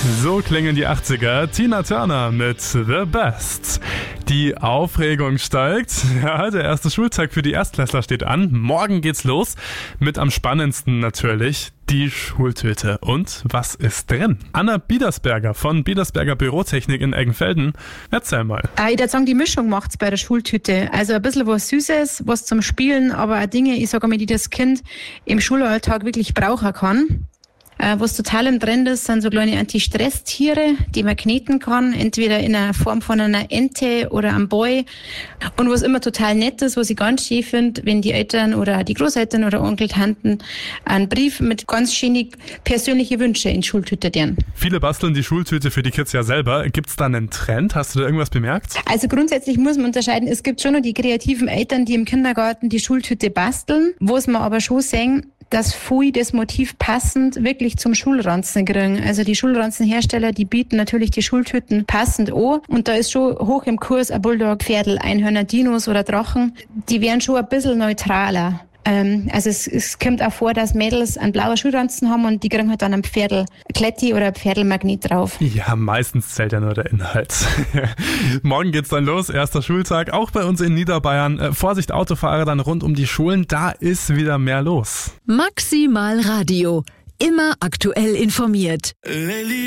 So klingen die 80er. Tina Turner mit The Best. Die Aufregung steigt. Ja, der erste Schultag für die Erstklässler steht an. Morgen geht's los. Mit am spannendsten natürlich die Schultüte. Und was ist drin? Anna Biedersberger von Biedersberger Bürotechnik in Eggenfelden. Erzähl mal. Ich würde sagen, die Mischung macht's bei der Schultüte. Also ein bisschen was Süßes, was zum Spielen, aber auch Dinge, ich sage mal, die das Kind im Schulalltag wirklich brauchen kann. Was total im Trend ist, sind so kleine Anti-Stress-Tiere, die man kneten kann, entweder in der Form von einer Ente oder einem Boy. Und was immer total nett ist, was ich ganz schön finde, wenn die Eltern oder die Großeltern oder Onkel, Tanten einen Brief mit ganz schönen persönlichen Wünschen in die Schultüte deren. Viele basteln die Schultüte für die Kids ja selber. Gibt's da einen Trend? Hast du da irgendwas bemerkt? Also grundsätzlich muss man unterscheiden, es gibt schon noch die kreativen Eltern, die im Kindergarten die Schultüte basteln, wo es man aber schon sehen, dass viele das Motiv passend wirklich zum Schulranzen kriegen. Also die Schulranzenhersteller, die bieten natürlich die Schultüten passend an. Und da ist schon hoch im Kurs ein Bulldog, Pferdl, Einhörner, Dinos oder Drachen. Die wären schon ein bisschen neutraler. Also es kommt auch vor, dass Mädels einen blauen Schulranzen haben und die kriegen halt dann ein Pferdl Kletti oder ein Pferdl-Magnet drauf. Ja, meistens zählt ja nur der Inhalt. Morgen geht's dann los, erster Schultag, auch bei uns in Niederbayern. Vorsicht Autofahrer dann rund um die Schulen, da ist wieder mehr los. Maximal Radio, immer aktuell informiert.